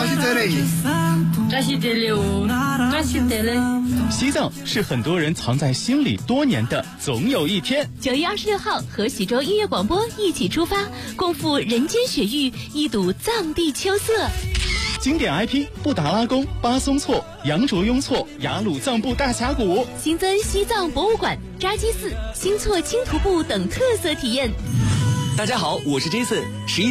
那是这里， 那是这里哦，那是这里。 西藏是很多人藏在心里多年的总有一天。 9月26号和喜洲音乐广播一起出发，共赴人间雪域，一睹藏地秋色。 经典 IP 布达拉宫、巴松措、羊卓雍措、雅鲁藏布大峡谷， 新增西藏博物馆、扎基寺、星措轻徒步等特色体验。 大家好，我是 Jason。